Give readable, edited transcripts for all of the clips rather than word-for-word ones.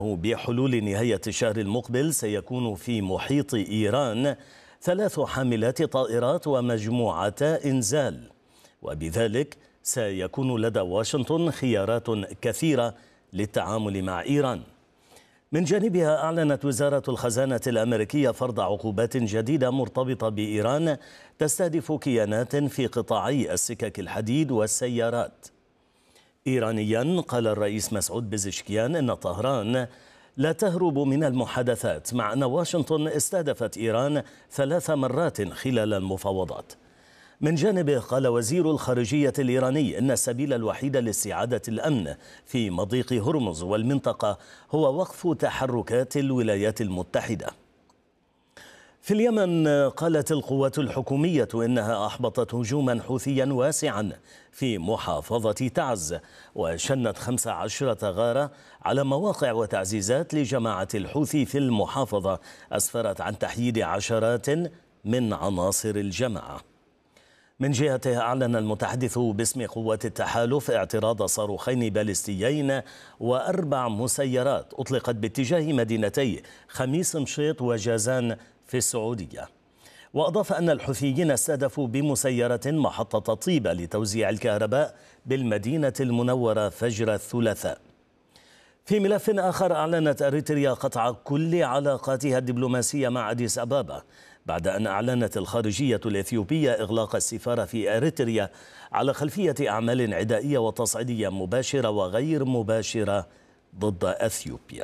بحلول نهاية الشهر المقبل سيكون في محيط إيران 3 حاملات طائرات ومجموعتا إنزال، وبذلك سيكون لدى واشنطن خيارات كثيرة للتعامل مع إيران. من جانبها أعلنت وزارة الخزانة الأمريكية فرض عقوبات جديدة مرتبطة بإيران تستهدف كيانات في قطاعي السكك الحديد والسيارات. إيرانيا قال الرئيس مسعود بزشكيان إن طهران لا تهرب من المحادثات، مع أن واشنطن استهدفت إيران 3 مرات خلال المفاوضات. من جانبه قال وزير الخارجية الإيراني إن السبيل الوحيد لاستعادة الأمن في مضيق هرمز والمنطقة هو وقف تحركات الولايات المتحدة. في اليمن قالت القوات الحكومية إنها أحبطت هجوما حوثيا واسعا في محافظة تعز، وشنت 15 غارة على مواقع وتعزيزات لجماعة الحوثي في المحافظة أسفرت عن تحييد عشرات من عناصر الجماعة. من جهته أعلن المتحدث باسم قوات التحالف اعتراض صاروخين باليستيين و4 مسيرات أطلقت باتجاه مدينتي خميس مشيط وجازان في السعودية. وأضاف أن الحوثيين استهدفوا بمسيرة محطة طيبة لتوزيع الكهرباء بالمدينة المنورة فجر الثلاثاء. في ملف آخر أعلنت أريتريا قطع كل علاقاتها الدبلوماسية مع أديس أبابا بعد أن أعلنت الخارجية الإثيوبية إغلاق السفارة في أريتريا على خلفية أعمال عدائية وتصعيدية مباشرة وغير مباشرة ضد أثيوبيا.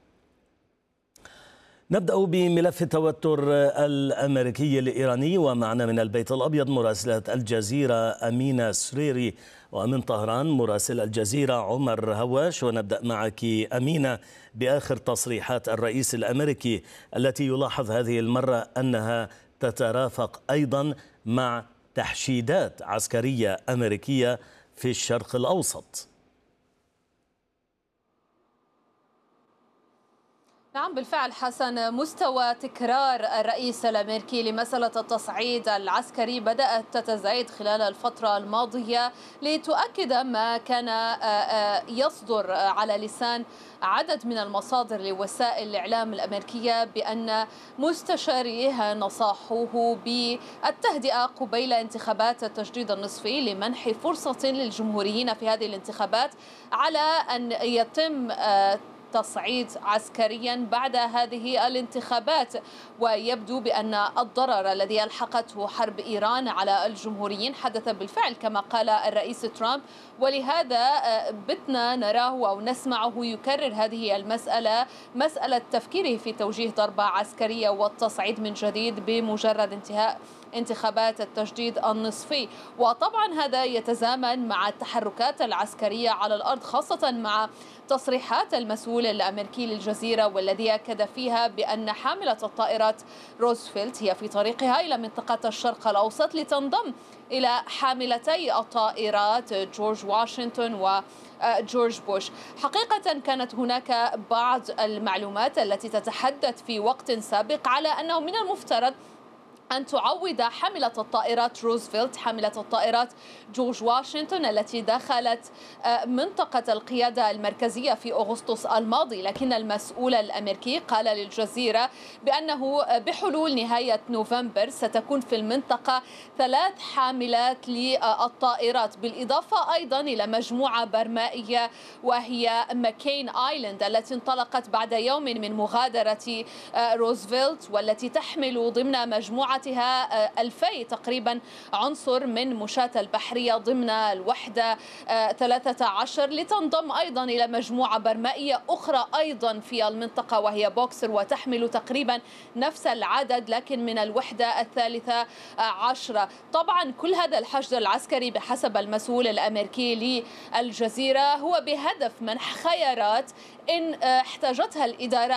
نبدأ بملف التوتر الأمريكي الإيراني، ومعنا من البيت الأبيض مراسلة الجزيرة أمينة سريري، ومن طهران مراسل الجزيرة عمر هواش. ونبدأ معك أمينة بآخر تصريحات الرئيس الأمريكي التي يلاحظ هذه المرة أنها تترافق أيضا مع تحشيدات عسكرية أمريكية في الشرق الأوسط. نعم بالفعل حسن، مستوى تكرار الرئيس الأمريكي لمسألة التصعيد العسكري بدأت تتزايد خلال الفترة الماضية لتؤكد ما كان يصدر على لسان عدد من المصادر لوسائل الإعلام الأمريكية بأن مستشاريه نصحوه بالتهدئة قبيل انتخابات التجديد النصفي لمنح فرصة للجمهوريين في هذه الانتخابات على أن يتم تصعيد عسكريا بعد هذه الانتخابات. ويبدو بأن الضرر الذي ألحقته حرب إيران على الجمهوريين حدث بالفعل كما قال الرئيس ترامب، ولهذا بتنا نراه أو نسمعه يكرر هذه المسألة، مسألة تفكيره في توجيه ضربة عسكرية والتصعيد من جديد بمجرد انتهاء انتخابات التجديد النصفي. وطبعا هذا يتزامن مع التحركات العسكرية على الأرض، خاصة مع تصريحات المسؤول الأمريكي للجزيرة والذي أكد فيها بأن حاملة الطائرات روزفلت هي في طريقها إلى منطقة الشرق الأوسط لتنضم إلى حاملتي الطائرات جورج واشنطن وجورج بوش. حقيقة كانت هناك بعض المعلومات التي تتحدث في وقت سابق على أنه من المفترض أن تعوض حاملة الطائرات روزفلت حاملة الطائرات جورج واشنطن التي دخلت منطقة القيادة المركزية في أغسطس الماضي، لكن المسؤول الأمريكي قال للجزيرة بأنه بحلول نهاية نوفمبر ستكون في المنطقة 3 حاملات للطائرات، بالإضافة أيضا إلى مجموعة برمائية وهي ماكين آيلاند التي انطلقت بعد يوم من مغادرة روزفلت، والتي تحمل ضمن مجموعة 2000 تقريبا عنصر من مشاة البحرية ضمن الوحدة 13، لتنضم أيضا إلى مجموعة برمائية أخرى أيضا في المنطقة وهي بوكسر وتحمل تقريبا نفس العدد لكن من الوحدة 13. طبعا كل هذا الحشد العسكري بحسب المسؤول الأمريكي للجزيرة هو بهدف منح خيارات إن احتاجتها الإدارة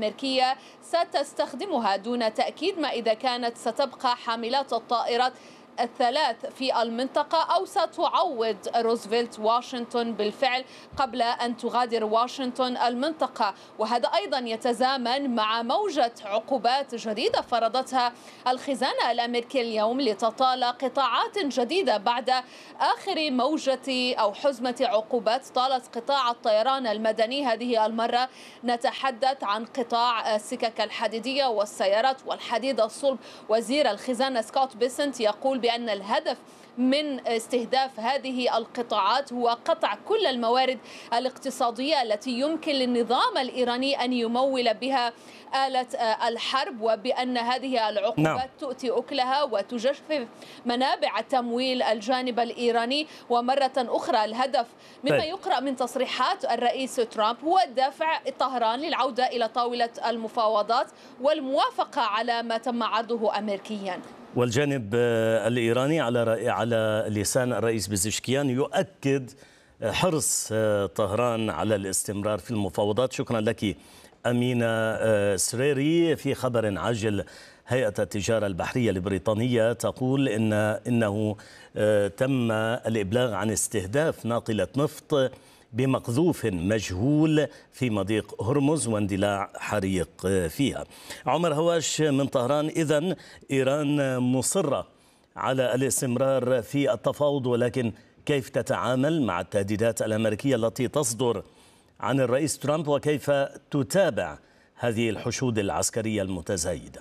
الأمريكية ستستخدمها، دون تأكيد ما إذا كانت ستبقى حاملات الطائرات الثلاث في المنطقة، أو ستعوض روزفلت واشنطن بالفعل قبل أن تغادر واشنطن المنطقة. وهذا أيضا يتزامن مع موجة عقوبات جديدة فرضتها الخزانة الأمريكية اليوم لتطال قطاعات جديدة بعد آخر موجة أو حزمة عقوبات طالت قطاع الطيران المدني. هذه المرة نتحدث عن قطاع السكك الحديدية والسيارات والحديد الصلب. وزير الخزانة سكوت بيسنت يقول بأن الهدف من استهداف هذه القطاعات هو قطع كل الموارد الاقتصادية التي يمكن للنظام الإيراني أن يمول بها آلة الحرب، وبأن هذه العقوبات تؤتي أكلها وتجفف منابع تمويل الجانب الإيراني. ومرة أخرى الهدف مما يقرأ من تصريحات الرئيس ترامب هو دفع طهران للعودة إلى طاولة المفاوضات والموافقة على ما تم عرضه أمريكيا. والجانب الإيراني على لسان الرئيس بزشكيان يؤكد حرص طهران على الاستمرار في المفاوضات. شكرا لك أمينة سريري. في خبر عاجل، هيئة التجارة البحرية البريطانية تقول إنه تم الإبلاغ عن استهداف ناقلة نفط بمقذوف مجهول في مضيق هرمز واندلاع حريق فيها. عمر هواش من طهران. إذن إيران مصرة على الاستمرار في التفاوض، ولكن كيف تتعامل مع التهديدات الأمريكية التي تصدر عن الرئيس ترامب، وكيف تتابع هذه الحشود العسكرية المتزايدة؟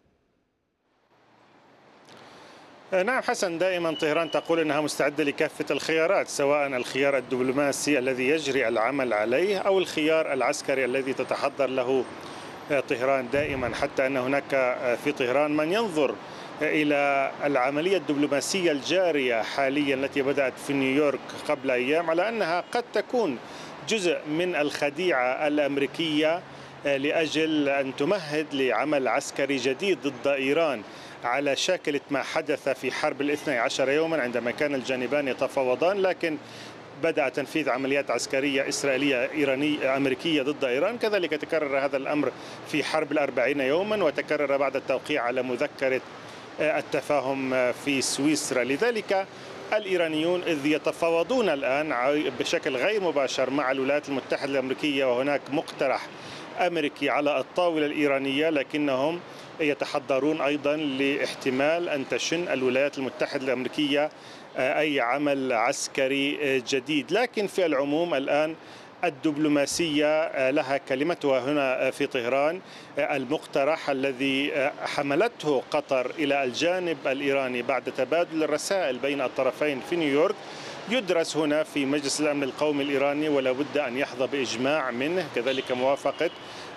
نعم حسن، دائما طهران تقول أنها مستعدة لكافة الخيارات، سواء الخيار الدبلوماسي الذي يجري العمل عليه أو الخيار العسكري الذي تتحضر له طهران دائما، حتى أن هناك في طهران من ينظر إلى العملية الدبلوماسية الجارية حاليا التي بدأت في نيويورك قبل أيام على أنها قد تكون جزء من الخديعة الأمريكية لأجل أن تمهد لعمل عسكري جديد ضد إيران على شاكلة ما حدث في حرب الاثني عشر يوما عندما كان الجانبان يتفاوضان، لكن بدأ تنفيذ عمليات عسكرية إسرائيلية إيرانية أمريكية ضد إيران. كذلك تكرر هذا الأمر في حرب الأربعين يوما، وتكرر بعد التوقيع على مذكرة التفاهم في سويسرا. لذلك الإيرانيون إذ يتفاوضون الآن بشكل غير مباشر مع الولايات المتحدة الأمريكية، وهناك مقترح أمريكي على الطاولة الإيرانية، لكنهم يتحضرون أيضا لاحتمال أن تشن الولايات المتحدة الأمريكية أي عمل عسكري جديد. لكن في العموم الآن الدبلوماسية لها كلمتها هنا في طهران. المقترح الذي حملته قطر إلى الجانب الإيراني بعد تبادل الرسائل بين الطرفين في نيويورك يدرس هنا في مجلس الأمن القومي الإيراني، ولا بد أن يحظى بإجماع منه، كذلك موافقة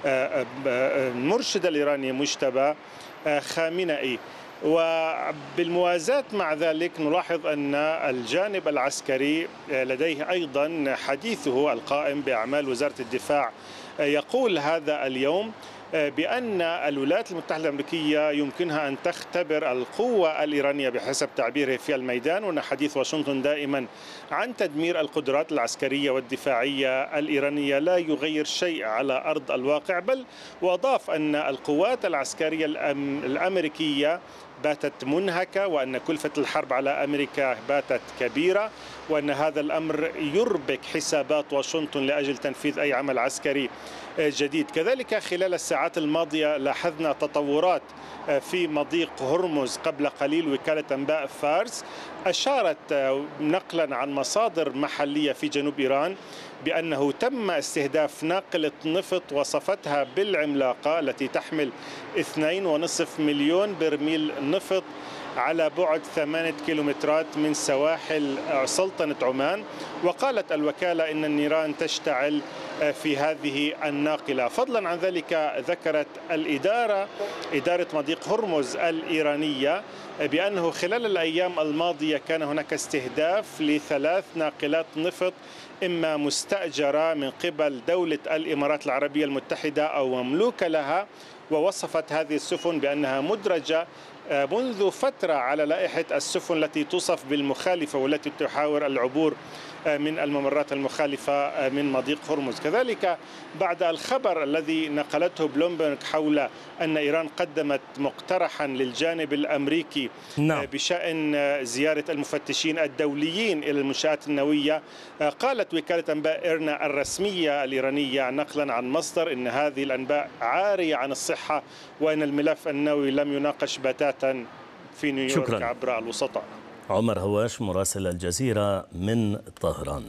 المرشد الإيراني مجتبى خامنئي. وبالموازاة مع ذلك نلاحظ أن الجانب العسكري لديه أيضا حديثه القائم بأعمال وزارة الدفاع يقول هذا اليوم بأن الولايات المتحدة الأمريكية يمكنها أن تختبر القوة الإيرانية بحسب تعبيره في الميدان، وأن حديث واشنطن دائما عن تدمير القدرات العسكرية والدفاعية الإيرانية لا يغير شيء على أرض الواقع. بل وأضاف أن القوات العسكرية الأمريكية باتت منهكة، وأن كلفة الحرب على أمريكا باتت كبيرة، وأن هذا الأمر يربك حسابات واشنطن لأجل تنفيذ أي عمل عسكري جديد. كذلك خلال الساعات الماضية لاحظنا تطورات في مضيق هرمز. قبل قليل وكالة أنباء فارس أشارت نقلا عن مصادر محلية في جنوب إيران بأنه تم استهداف ناقلة نفط وصفتها بالعملاقة التي تحمل 2.5 مليون برميل نفط على بعد 8 كيلومترات من سواحل سلطنة عمان. وقالت الوكالة إن النيران تشتعل في هذه الناقلة. فضلا عن ذلك ذكرت إدارة مضيق هرمز الإيرانية بأنه خلال الأيام الماضية كان هناك استهداف ل3 ناقلات نفط إما مستأجرة من قبل دولة الإمارات العربية المتحدة أو مملوكة لها، ووصفت هذه السفن بأنها مدرجة منذ فترة على لائحة السفن التي توصف بالمخالفة والتي تحاور العبور من الممرات المخالفة من مضيق هرمز. كذلك بعد الخبر الذي نقلته بلومبرغ حول أن إيران قدمت مقترحا للجانب الأمريكي بشأن زيارة المفتشين الدوليين إلى المنشآت النووية، قالت وكالة أنباء إيرنا الرسمية الإيرانية نقلا عن مصدر إن هذه الأنباء عارية عن الصحة وأن الملف النووي لم يناقش بتاتا في نيويورك. شكرا. عبر الوسطاء. عمر هواش مراسل الجزيرة من طهران.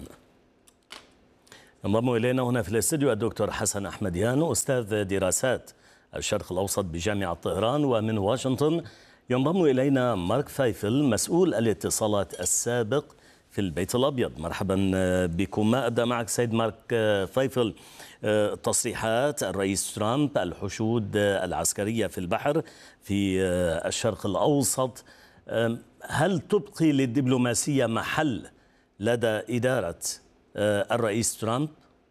انضم إلينا هنا في الاستوديو الدكتور حسن أحمديان، أستاذ دراسات الشرق الأوسط بجامعة طهران، ومن واشنطن ينضم إلينا مارك فايفل مسؤول الاتصالات السابق في البيت الأبيض. مرحبا بكم. ما أبدأ معك سيد مارك فايفل، تصريحات الرئيس ترامب، الحشود العسكرية في البحر في الشرق الأوسط، هل تبقي للدبلوماسية محل لدى إدارة الرئيس ترامب؟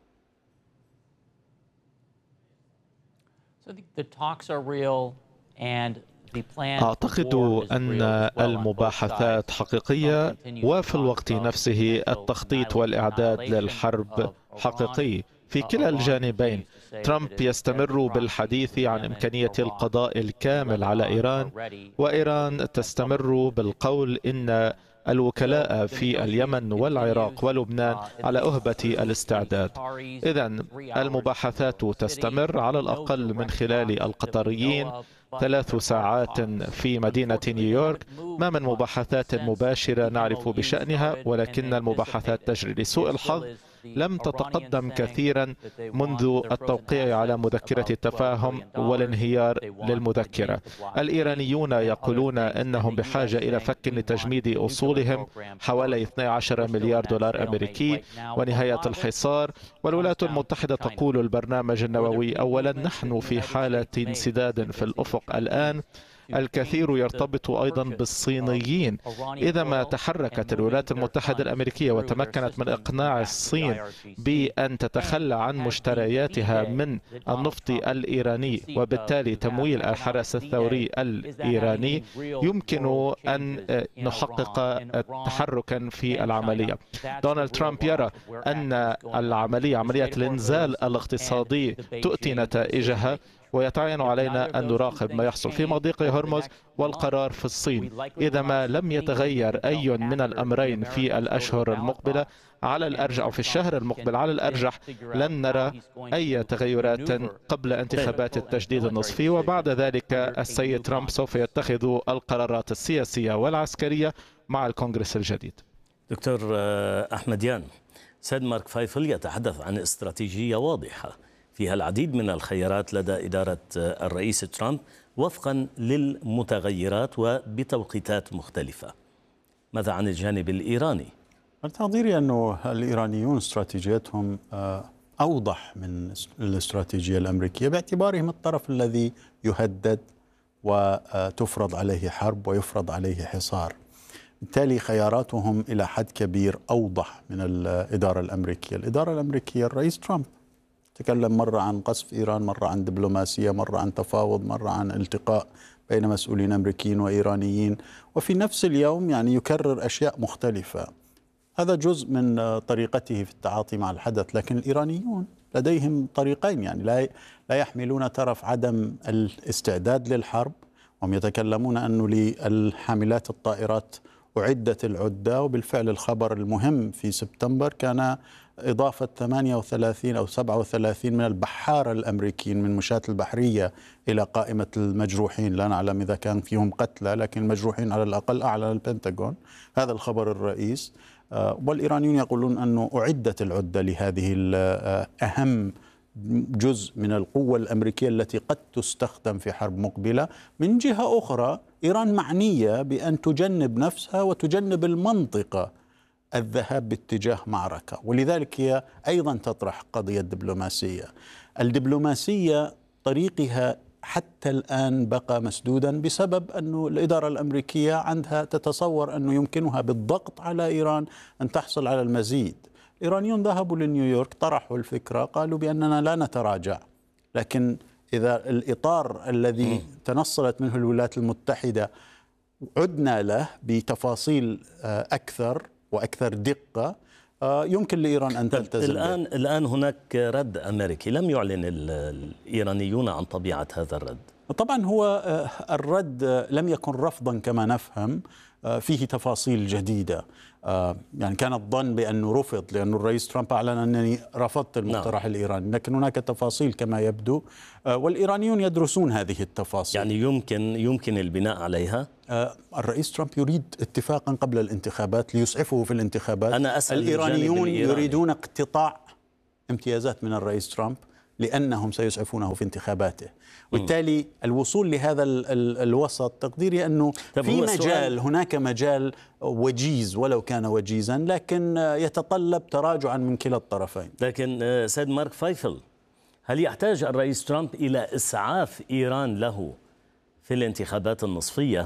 أعتقد أن المباحثات حقيقية، وفي الوقت نفسه التخطيط والإعداد للحرب حقيقي في كلا الجانبين. ترامب يستمر بالحديث عن إمكانية القضاء الكامل على إيران، وإيران تستمر بالقول إن الوكلاء في اليمن والعراق ولبنان على أهبة الاستعداد. إذن المباحثات تستمر على الأقل من خلال القطريين 3 ساعات في مدينة نيويورك، ما من مباحثات مباشرة نعرف بشأنها، ولكن المباحثات تجري. لسوء الحظ لم تتقدم كثيرا منذ التوقيع على مذكرة التفاهم والانهيار للمذكرة. الإيرانيون يقولون أنهم بحاجة إلى فك لتجميد أصولهم حوالي 12 مليار دولار أمريكي ونهاية الحصار، والولايات المتحدة تقول البرنامج النووي أولا نحن في حالة انسداد في الأفق الآن. الكثير يرتبط أيضا بالصينيين. إذا ما تحركت الولايات المتحدة الأمريكية وتمكنت من إقناع الصين بأن تتخلى عن مشترياتها من النفط الإيراني وبالتالي تمويل الحرس الثوري الإيراني، يمكن أن نحقق تحركا في العملية. دونالد ترامب يرى أن عملية الإنزال الاقتصادي تؤتي نتائجها، ويتعين علينا أن نراقب ما يحصل في مضيق هرمز والقرار في الصين. إذا ما لم يتغير أي من الأمرين في الأشهر المقبلة على الأرجح، أو في الشهر المقبل على الأرجح، لن نرى أي تغيرات قبل انتخابات التجديد النصفي، وبعد ذلك السيد ترامب سوف يتخذ القرارات السياسية والعسكرية مع الكونغرس الجديد. دكتور أحمديان، سيد مارك فايفل يتحدث عن استراتيجية واضحة فيها العديد من الخيارات لدى إدارة الرئيس ترامب وفقا للمتغيرات وبتوقيتات مختلفة. ماذا عن الجانب الإيراني؟ تقديري أنه الإيرانيون استراتيجيتهم أوضح من الاستراتيجية الأمريكية، باعتبارهم الطرف الذي يهدد وتفرض عليه حرب ويفرض عليه حصار. بالتالي خياراتهم إلى حد كبير أوضح من الإدارة الأمريكية. الإدارة الأمريكية الرئيس ترامب تكلم مرة عن قصف إيران، مرة عن دبلوماسية، مرة عن تفاوض، مرة عن التقاء بين مسؤولين أمريكيين وإيرانيين، وفي نفس اليوم يعني يكرر أشياء مختلفة. هذا جزء من طريقته في التعاطي مع الحدث. لكن الإيرانيون لديهم طريقين، يعني لا يحملون طرف عدم الاستعداد للحرب، وهم يتكلمون أنه للحاملات الطائرات أعدت العدة، وبالفعل الخبر المهم في سبتمبر كان إضافة 38 أو 37 من البحارة الأمريكيين من المنشآت البحرية إلى قائمة المجروحين. لا نعلم إذا كان فيهم قتلى، لكن المجروحين على الأقل أعلن البنتاغون هذا الخبر الرئيس. والإيرانيون يقولون أنه أعدت العدة لهذه أهم جزء من القوة الأمريكية التي قد تستخدم في حرب مقبلة. من جهة أخرى إيران معنية بأن تجنب نفسها وتجنب المنطقة الذهاب باتجاه معركة، ولذلك هي أيضا تطرح قضية دبلوماسية. الدبلوماسية طريقها حتى الآن بقى مسدودا بسبب أن الإدارة الأمريكية عندها تتصور أنه يمكنها بالضغط على إيران أن تحصل على المزيد. الإيرانيون ذهبوا لنيويورك، طرحوا الفكرة، قالوا بأننا لا نتراجع، لكن إذا الإطار الذي تنصلت منه الولايات المتحدة عدنا له بتفاصيل أكثر وأكثر دقة، يمكن لإيران أن تلتزم. الآن هناك رد أمريكي، لم يعلن الإيرانيون عن طبيعة هذا الرد. طبعا هو الرد لم يكن رفضا كما نفهم، فيه تفاصيل جديدة. يعني كان الظن بأنه رفض لأن الرئيس ترامب أعلن أنني رفضت المقترح الإيراني، لكن هناك تفاصيل كما يبدو، والإيرانيون يدرسون هذه التفاصيل. يعني يمكن البناء عليها. الرئيس ترامب يريد اتفاقا قبل الانتخابات ليسعفه في الانتخابات. أنا أسأل الإيرانيون يريدون اقتطاع امتيازات من الرئيس ترامب لأنهم سيسعفونه في انتخاباته، وبالتالي الوصول لهذا الوسط تقديري أنه في مجال، هناك مجال وجيز ولو كان وجيزا، لكن يتطلب تراجعا من كلا الطرفين. لكن سيد مارك فايفل، هل يحتاج الرئيس ترامب إلى إسعاف إيران له في الانتخابات النصفية؟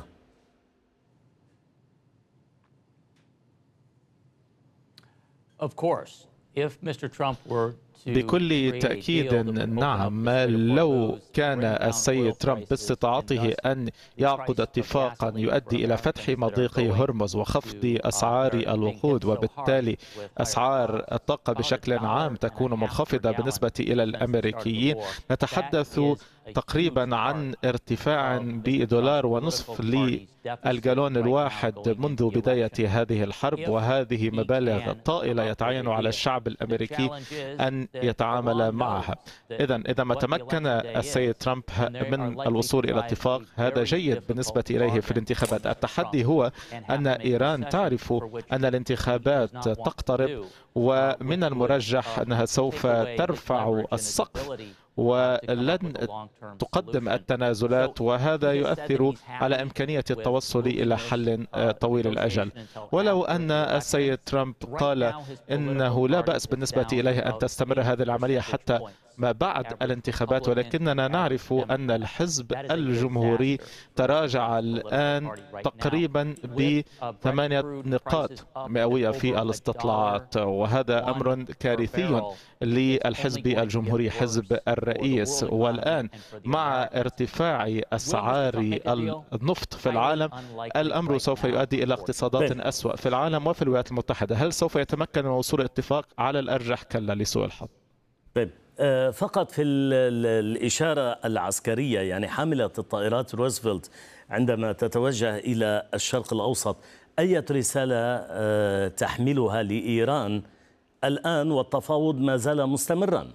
Of course, if Mr. Trump were بكل تأكيد نعم. لو كان السيد ترامب باستطاعته أن يعقد اتفاقا يؤدي إلى فتح مضيق هرمز وخفض أسعار الوقود، وبالتالي أسعار الطاقة بشكل عام تكون منخفضة بالنسبة إلى الأمريكيين، نتحدث تقريبا عن ارتفاع $1.50 للجالون الواحد منذ بداية هذه الحرب، وهذه مبالغ طائلة يتعين على الشعب الأمريكي أن يتعامل معها. إذا ما تمكن السيد ترامب من الوصول إلى اتفاق، هذا جيد بالنسبة إليه في الانتخابات. التحدي هو أن إيران تعرف أن الانتخابات تقترب، ومن المرجح أنها سوف ترفع السقف ولن تقدم التنازلات، وهذا يؤثر على إمكانية التوصل إلى حل طويل الأجل. ولو أن السيد ترامب قال إنه لا بأس بالنسبة إليه أن تستمر هذه العملية حتى ما بعد الانتخابات، ولكننا نعرف أن الحزب الجمهوري تراجع الآن تقريبا ب8 نقاط مئوية في الاستطلاعات، وهذا أمر كارثي للحزب الجمهوري حزب الرئيس. والآن مع ارتفاع أسعار النفط في العالم، الأمر سوف يؤدي إلى اقتصادات أسوأ في العالم وفي الولايات المتحدة. هل سوف يتمكن من وصول اتفاق؟ على الأرجح كلا لسوء الحظ. طيب، فقط في الإشارة العسكرية، يعني حاملة الطائرات روزفلت عندما تتوجه إلى الشرق الأوسط، أي رسالة تحملها لإيران الآن والتفاوض ما زال مستمرا؟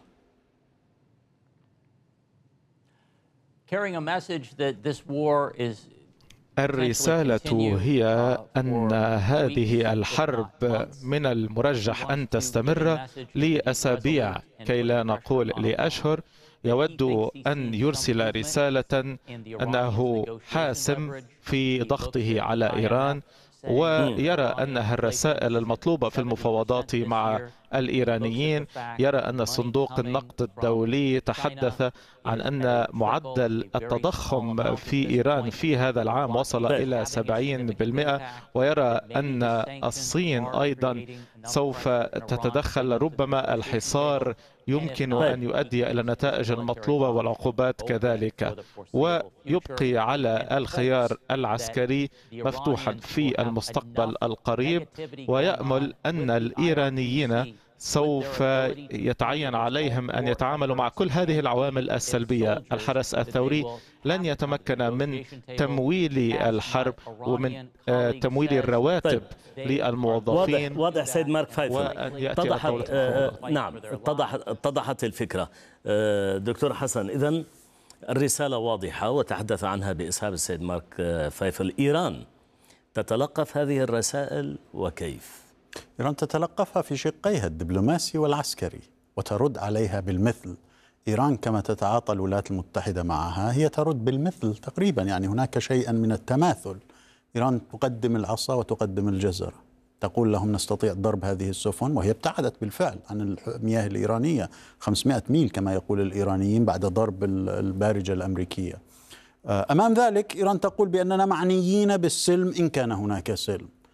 الرسالة هي أن هذه الحرب من المرجح أن تستمر لأسابيع كي لا نقول لأشهر. يود أن يرسل رسالة أنه حاسم في ضغطه على إيران، ويرى أنها الرسائل المطلوبة في المفاوضات مع الإيرانيين. يرى أن صندوق النقد الدولي تحدث عن أن معدل التضخم في إيران في هذا العام وصل إلى 70%، ويرى أن الصين أيضا سوف تتدخل. ربما الحصار يمكن أن يؤدي إلى النتائج المطلوبة والعقوبات كذلك، ويبقي على الخيار العسكري مفتوحا في المستقبل القريب، ويأمل أن الإيرانيين سوف يتعين عليهم أن يتعاملوا مع كل هذه العوامل السلبية. الحرس الثوري لن يتمكن من تمويل الحرب ومن تمويل الرواتب للموظفين. واضح سيد مارك فايفل، اتضحت الفكرة. دكتور حسن، إذن الرسالة واضحة وتحدث عنها بإسهاب السيد مارك فايفل. إيران تتلقف هذه الرسائل وكيف؟ إيران تتلقفها في شقيها الدبلوماسي والعسكري وترد عليها بالمثل. إيران كما تتعاطى الولايات المتحدة معها هي ترد بالمثل تقريبا، يعني هناك شيئا من التماثل. إيران تقدم العصا وتقدم الجزرة، تقول لهم نستطيع ضرب هذه السفن، وهي ابتعدت بالفعل عن المياه الإيرانية 500 ميل كما يقول الإيرانيين بعد ضرب البارجة الأمريكية. أمام ذلك إيران تقول بأننا معنيين بالسلم إن كان هناك سلم.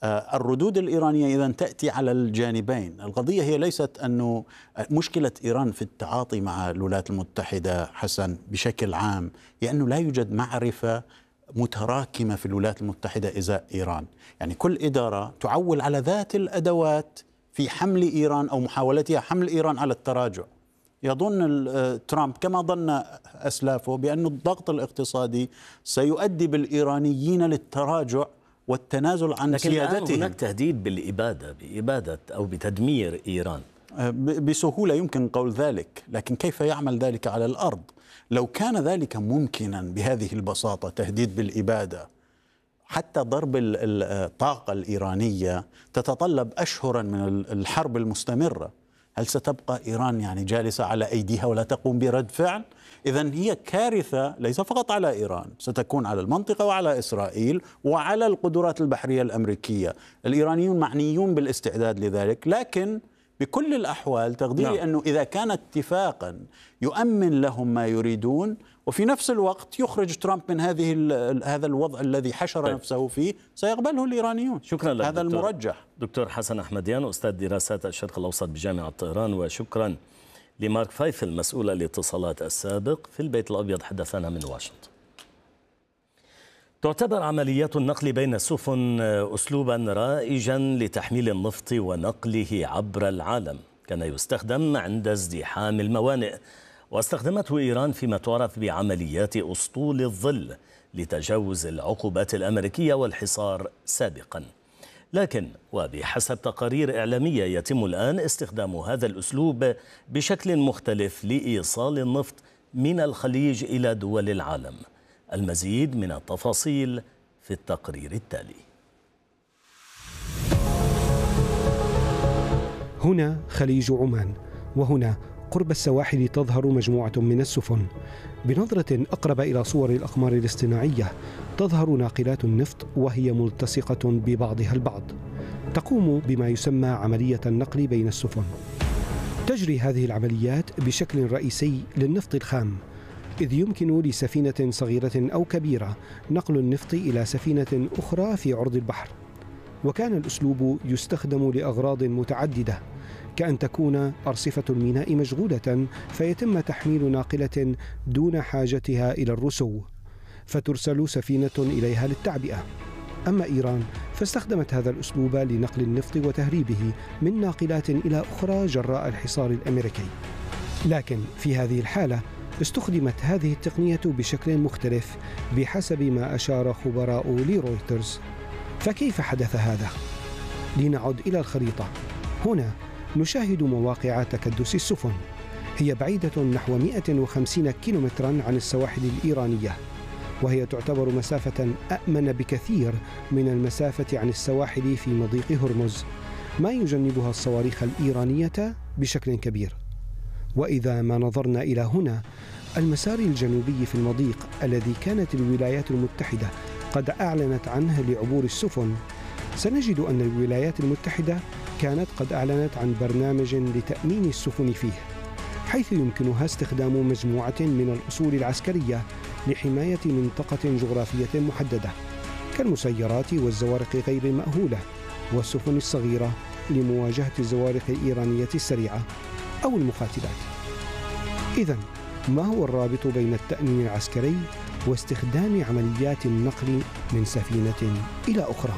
الردود الإيرانية إذن تأتي على الجانبين. القضية هي ليست أنه مشكلة إيران في التعاطي مع الولايات المتحدة حسن بشكل عام هي أنه لا يوجد معرفة متراكمة في الولايات المتحدة إزاء إيران. يعني كل إدارة تعول على ذات الأدوات في حمل إيران أو محاولتها حمل إيران على التراجع. يظن ترامب كما ظن أسلافه بأن الضغط الاقتصادي سيؤدي بالإيرانيين للتراجع والتنازل عن سيادتهم. لكن هناك تهديد بإبادة أو بتدمير إيران. بسهولة يمكن قول ذلك، لكن كيف يعمل ذلك على الأرض؟ لو كان ذلك ممكنا بهذه البساطة، تهديد بالإبادة، حتى ضرب الطاقة الإيرانية تتطلب أشهرا من الحرب المستمرة. هل ستبقى إيران يعني جالسة على أيديها ولا تقوم برد فعل؟ إذن هي كارثة ليس فقط على إيران، ستكون على المنطقة وعلى إسرائيل وعلى القدرات البحرية الأمريكية. الإيرانيون معنيون بالاستعداد لذلك، لكن بكل الأحوال تقديري أنه إذا كان اتفاقا يؤمن لهم ما يريدون وفي نفس الوقت يخرج ترامب من هذا الوضع الذي حشر نفسه فيه، سيقبله الإيرانيون. شكرا لك هذا المرجح. دكتور حسن أحمديان، أستاذ دراسات الشرق الأوسط بجامعة طهران، وشكرا لمارك فايفل مسؤول الاتصالات السابق في البيت الأبيض حدثنا من واشنطن. تعتبر عمليات النقل بين السفن أسلوبا رائجا لتحميل النفط ونقله عبر العالم، كان يستخدم عند ازدحام الموانئ، واستخدمته إيران فيما تعرف بعمليات أسطول الظل لتجاوز العقوبات الأمريكية والحصار سابقا. لكن وبحسب تقارير إعلامية يتم الآن استخدام هذا الأسلوب بشكل مختلف لإيصال النفط من الخليج إلى دول العالم. المزيد من التفاصيل في التقرير التالي. هنا خليج عمان، وهنا قرب السواحل تظهر مجموعة من السفن. بنظرة أقرب إلى صور الأقمار الاصطناعية تظهر ناقلات النفط وهي ملتصقة ببعضها البعض، تقوم بما يسمى عملية النقل بين السفن. تجري هذه العمليات بشكل رئيسي للنفط الخام، إذ يمكن لسفينة صغيرة أو كبيرة نقل النفط إلى سفينة أخرى في عرض البحر. وكان الأسلوب يستخدم لأغراض متعددة، كأن تكون أرصفة الميناء مشغولة فيتم تحميل ناقلة دون حاجتها إلى الرسو، فترسل سفينة إليها للتعبئة. أما إيران فاستخدمت هذا الأسلوب لنقل النفط وتهريبه من ناقلات إلى أخرى جراء الحصار الأمريكي. لكن في هذه الحالة استخدمت هذه التقنية بشكل مختلف بحسب ما أشار خبراء لرويترز. فكيف حدث هذا؟ لنعد إلى الخريطة. هنا نشاهد مواقع تكدس السفن، هي بعيدة نحو 150 كيلومترا عن السواحل الإيرانية، وهي تعتبر مسافة أأمن بكثير من المسافة عن السواحل في مضيق هرمز، ما يجنبها الصواريخ الإيرانية بشكل كبير. وإذا ما نظرنا إلى هنا، المسار الجنوبي في المضيق الذي كانت الولايات المتحدة قد أعلنت عنه لعبور السفن، سنجد أن الولايات المتحدة كانت قد أعلنت عن برنامج لتأمين السفن فيه، حيث يمكنها استخدام مجموعة من الأصول العسكرية لحماية منطقة جغرافية محددة، كالمسيرات والزوارق غير المأهولة والسفن الصغيرة لمواجهة الزوارق الإيرانية السريعة أو المقاتلات. إذن ما هو الرابط بين التأمين العسكري واستخدام عمليات النقل من سفينة إلى أخرى؟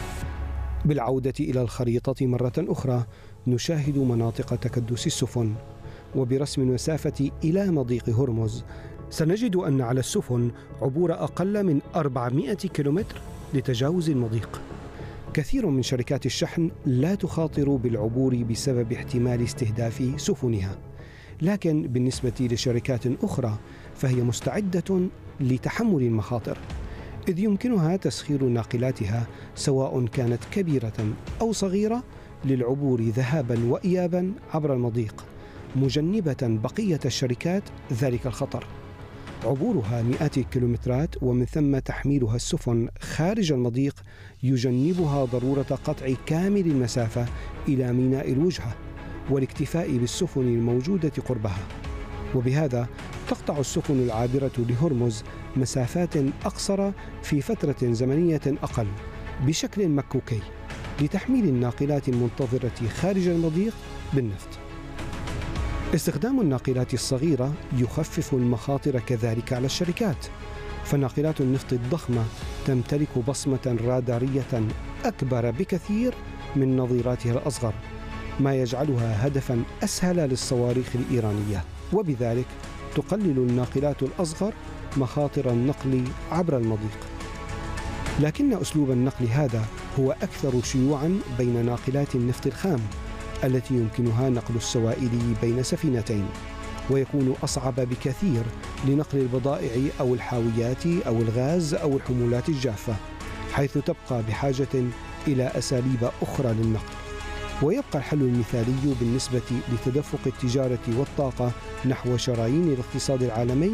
بالعودة إلى الخريطة مرة أخرى نشاهد مناطق تكدس السفن، وبرسم المسافة إلى مضيق هرمز سنجد أن على السفن عبور أقل من 400 كيلومتر لتجاوز المضيق. كثير من شركات الشحن لا تخاطر بالعبور بسبب احتمال استهداف سفنها، لكن بالنسبة لشركات أخرى فهي مستعدة لتحمل المخاطر، إذ يمكنها تسخير ناقلاتها سواء كانت كبيرة أو صغيرة للعبور ذهابا وإيابا عبر المضيق، مجنبة بقية الشركات ذلك الخطر. عبورها مئات الكيلومترات ومن ثم تحميلها السفن خارج المضيق يجنبها ضرورة قطع كامل المسافة إلى ميناء الوجهة والاكتفاء بالسفن الموجودة قربها، وبهذا تقطع السفن العابرة لهرمز مسافات أقصر في فترة زمنية أقل بشكل مكوكي، لتحميل الناقلات المنتظرة خارج المضيق بالنفط. استخدام الناقلات الصغيرة يخفف المخاطر كذلك على الشركات، فناقلات النفط الضخمة تمتلك بصمة رادارية أكبر بكثير من نظيراتها الأصغر، ما يجعلها هدفاً أسهل للصواريخ الإيرانية، وبذلك تقلل الناقلات الأصغر مخاطر النقل عبر المضيق. لكن أسلوب النقل هذا هو أكثر شيوعاً بين ناقلات النفط الخام التي يمكنها نقل السوائل بين سفينتين، ويكون أصعب بكثير لنقل البضائع أو الحاويات أو الغاز أو الحمولات الجافة، حيث تبقى بحاجة إلى أساليب أخرى للنقل. ويبقى الحل المثالي بالنسبة لتدفق التجارة والطاقة نحو شرايين الاقتصاد العالمي